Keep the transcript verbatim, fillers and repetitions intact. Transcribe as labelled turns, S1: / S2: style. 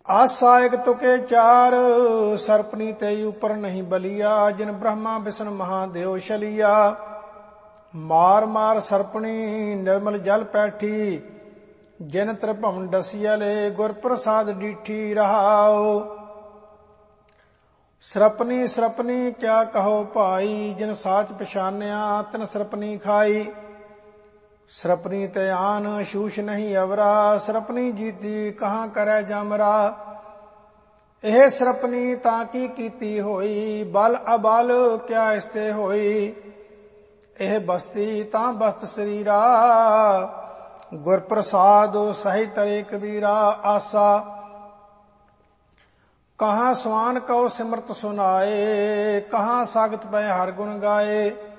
S1: ਆਸਾ ਇਕ ਤੁਕੇ ਚਾਰ, ਸਰਪਨੀ ਤੇ ਉਪਰ ਨਹੀਂ ਬਲੀਆ। ਜਿਨ ਬ੍ਰਹਮਾ ਵਿਸ਼ਨ ਮਹਾਦੇਵ ਛਲੀਆ। ਮਾਰ ਮਾਰ ਸਰਪਣੀ ਨਿਰਮਲ ਜਲ ਪੈਠੀ, ਜਿਨ ਤ੍ਰਿਭਵਨ ਡਸੀਅਲੇ ਗੁਰ ਪ੍ਰਸਾਦ ਡੀਠੀ। ਰਹਾਉ ਸਰਪਨੀ ਸਰਪਨੀ ਕਿਆ ਕਹੋ ਭਾਈ, ਜਿਨ ਸਾਚ ਪਛਾਨਿਆ ਤਿਨ ਸਰਪਨੀ ਖਾਈ। ਸਰਪਨੀ ਤੇ ਆਨ ਸ਼ੂਸ਼ ਨਹੀਂ ਅਵਰਾ, ਸਰਪਨੀ ਜੀਤੀ ਕਹਾਂ ਕਰੈ ਜਮਰਾ। ਇਹ ਸਰਪਨੀ ਤਾਂ ਕੀ ਕੀਤੀ ਹੋਈ, ਬਲ ਅਬਲ ਕਿਆ ਇਸਤੇ ਹੋਈ। ਇਹ ਬਸਤੀ ਤਾਂ ਬਸਤ ਸਰੀਰਾ, ਗੁਰ ਪ੍ਰਸਾਦ ਸਹਿ ਤਰੇ ਕਬੀਰਾ। ਆਸਾ ਕਹਾਂ ਸਵਾਨ ਕਉ ਸਿਮਰਤ ਸੁਨਾਏ, ਕਹਾਂ ਸਾਗਤ ਪੈ ਹਰ ਗੁਣ ਗਾਏ।